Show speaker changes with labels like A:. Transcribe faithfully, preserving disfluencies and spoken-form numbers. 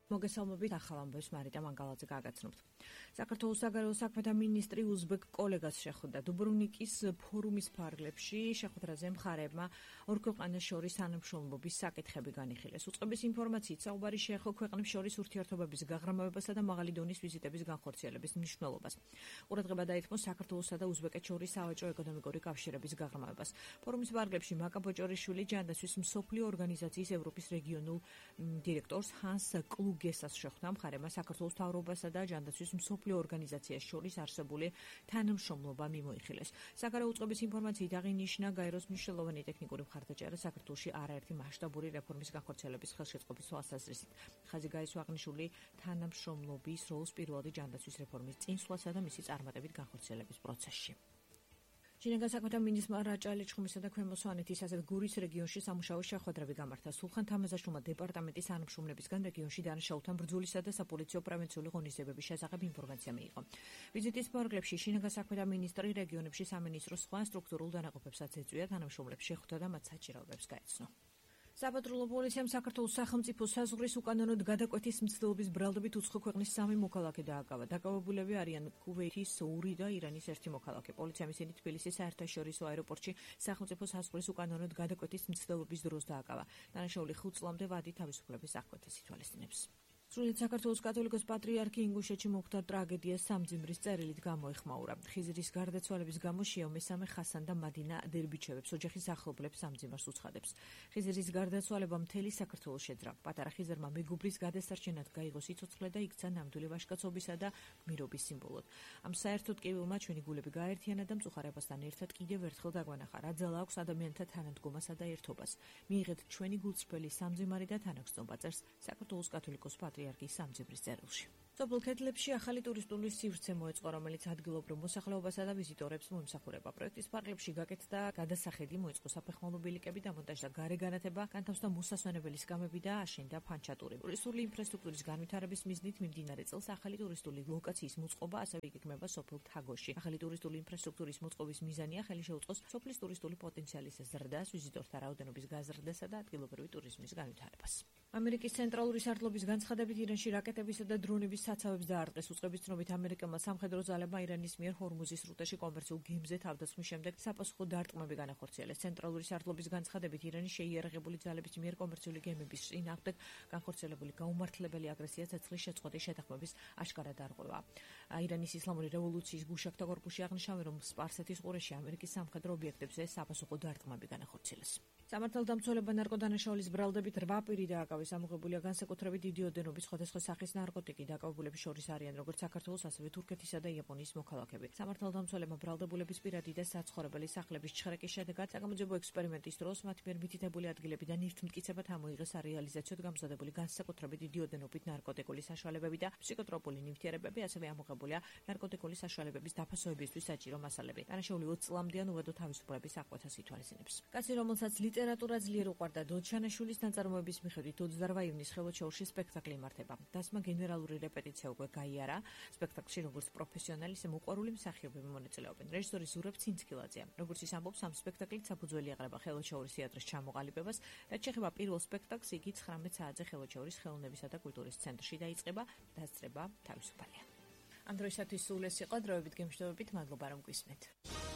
A: მოგესალმებით ახალ ამბებს მარიტა მანგალაძე გაგაცნობთ. საქართველოს საგარეო საქმეთა მინისტრი უზბეკ კოლეგას შეხვდა დუბრუნიკის ფორუმის ფარგლებში. შეხვედრაზე მხარეებმა ორ ქვეყანას შორის თანამშრომლობის საკითხები განიხილეს. უწყების ინფორმაციით საუბარი შეეხო ქვეყნებს შორის ურთიერთობების გაღრმავებასა და მაღალი დონის ვიზიტების განხორციელების მნიშვნელობას. ყურადღება დაითმოს საქართველოსა და უზბეკეთს შორის სავაჭრო ეკონომიკური კავშირების გაღრმავებას. ფორუმის ფარგლებში მაკა ბოჭორიშვილი ჯანდაცვის მსოფლიო ორგანიზაციის ევროპის რეგიონულ დირექტორს ჰანს კლუგ გესას შეხვდა მხარემა საქართველოს მთავრობასა და ჯანდაცვის მსოფლიო ორგანიზაციას შორის არსებული თანამშრომლობა მიმოიხილეს. საგარეო უწყების ინფორმაციით აღინიშნა გაეროს მნიშვნელოვანი ტექნიკური მხარდაჭერა საქართველოში არაერთი მასშტაბური რეფორმის განხორციელების ხელშეწყობის თვალსაზრისით. ხაზი გაისვა აღნიშნული თანამშრომლობის როლს პირველადი ჯანდაცვის რეფორმის წინსვლასა და მისი წარმატებით განხორციელების პროცესში. შინაგან საქმეთა მინისტრმა რაჭა-ლეჩხუმისა და ქვემო სვანეთის ასეთ გურის რეგიონში სამუშაო შეხვედრები გამართა. სულხან თამაზაშვილმა დეპარტამენტის თანამშრომლებისგან რეგიონში დანაშაულთა ბრძოლისა და საპოლიციო პრევენციული ღონისძიებების შესახებ ინფორმაცია მიიღო. ვიზიტის ფარგლებში შინაგან საქმეთა მინისტრი რეგიონებში სამინისტროს სხვა სტრუქტურულ დანაყოფებსაც ეწვია, თანამშრომლებს შეხვდა და მათ საჭიროებებს გაეცნო. საპატრულო პოლიციამ საქართველოს სახელმწიფო საზღვრის უკანონოდ გადაკვეთის მცდელობის ბრალდებით უცხო ქვეყნის სამი მოქალაქე დააკავა. დაკავებულები არიან კუვეითის ორი და ირანის ერთი მოქალაქე. პოლიციამ ისინი თბილისის საერთაშორისო აეროპორტში სახელმწიფო საზღვრის უკანონოდ გადაკვეთის მცდელობის დროს დააკავა. დანაშაული ხუთ წლამდე ვადი თავისუფლების აღკვეთას ითვალისწინებს. სრულიად საქართველოს კათოლიკოს პატრიარქი ინგუშეთში მომხდარ ტრაგედიას სამძიმრის წერილით გამოეხმაურა. ხიზრის გარდაცვალების გამო შეო მესამე ხასან და მადინა დერბიჩევებს ოჯახის ახლობლებს სამძიმარს უცხადებს. ხიზრის გარდაცვალება მთელი საქართველოს შეძრა. პატარა ხიზერმა მეგობრის გადასარჩენად გაიღო სიცოცხლე და იქცა ნამდვილი ვაჟკაცობისა და გმირობის სიმბოლოდ. ამ საერთოდ კივილმა ჩვენი გულები გააერთიანა და მწუხარებასთან ერთად კიდევ ერთხელ დაგვანახა, რა ძალა აქვს ადამიანთა თანადგომასა და ერთობას. მიიღეთ ჩვენი გულწრფელი სამძიმარი და თანაგრძნობა, წერს საქართველოს კათოლიკოს პატრიარქის სამძიმრის წერილში. სოფელ ქეთლებში ახალი ტურისტული სივრცე მოეწყო, რომელიც ადგილობრივ მოსახლეობასა და ვიზიტორებს მოემსახურება. პროექტის ფარგლებში გაკეთდა გადასახედი, მოეწყო საფეხმავლო ბილიკები, დამონტაჟდა გარე განათება, განთავსდა მოსასვენებელი სკამები და აშენდა ფანჩატური. ტურისტული ინფრასტრუქტურის განვითარების მიზნით მიმდინარე წელს ახალი ტურისტული ლოკაციის მოწყობა ასევე იგეგმება სოფელ თაგოში. ახალი ტურისტული ინფრასტრუქტურის მოწყობის მიზანია ხელი შეუწყოს სოფლის ტურისტული პოტენციალის ზრდას, ვიზიტორთა რაოდენობის გაზრდასა და ადგილობრივი ტურიზმის განვითარებას. ამერიკის ცენტრალური სარდლობის განცხადებით ირანში რაკეტებისა და დრონების საცავებს დაარტყეს. უწყების ცნობით ამერიკელმა სამხედრო ძალებმა ირანის მიერ ჰორმუზის სრუტეში კომერციულ გემზე თავდასხმის შემდეგ საპასუხო დარტყმები განახორციელეს. ცენტრალური სარდლობის განცხადებით ირანის შეიარაღებული ძალების მიერ კომერციული გემების წინააღმდეგ განხორციელებული გაუმართლებელი აგრესია ცეცხლის შეწყვეტის შეთანხმების აშკარა დარღვევა. ირანის ისლამური რევოლუციის გუშაქთა კორპუსი აღნიშნა, რომ სპარსეთის ყურეში ამერიკის სამხედრო ობიექტებზე საპასუხო დარტყმები განახორციელეს. სამართალდამცველებმა ნარკოდანაშაულის ბრალდებით რვა პირი დააკავეს. ამოღებულია განსაკუთრებით დიდი ოდენობის სხვადასხვა სახის ნარკოტიკი. დაკავებულების შორის არიან როგორც საქართველოს, ასევე თურქეთისა და იაპონიის მოქალაქეები. სამართალდამცველებმა ბრალდებულების პირადი და საცხოვრებელი სახლების ჩხრეკის შედეგად საგამოძიებო ექსპერიმენტის დროს მათ მიერ მითითებული ადგილებიდან ნივთმტკიცებად ამოიღეს სარეალიზაციოდ გამზადებული განსაკუთრებით დიდი ოდენობით ნარკოტიკული საშუალებები და ფსიქოტროპული ნივთიერებები, ასევე ამოღებულია ნარკოტიკული საშუალებების დაფასოებისთვის საჭირო მასალები. დანაშაული ოცი წლამდეან უვადო თავისუფლების აღკვეთას ითვალისწინებს. კაცი, რომელსაც ლიტერატურა ძლიერ უყვარდა, დოდჩანაშვილის ნაწარმოების მიხედვით ოცდარვა ივნის ხელოჩაურში სპექტაკლი იმართება. დასმა გენერალური რეპეტიცია უკვე გაიარა. სპექტაკლში როგორც პროფესიონალი, ისე მოყვარული მსახიობები მონაწილეობენ. რეჟისორი ზურაბ ცინცკილაძეა. როგორც ის ამბობს, ამ სპექტაკლით საფუძველი ეყრება ხელოჩაურის თეატრის ჩამოყალიბებას. რაც შეეხება პირველ სპექტაკლს, იგი ცხრამეტ საათზე ხელოჩაურის ხელოვნებისა და კულტურის ცენტრში დაიწყება. დასწრება თავისუფალია. ამ დროისათვის სულ ეს იყო დროებით გემშვიდობებით, მადლობა რომ გვისმენთ.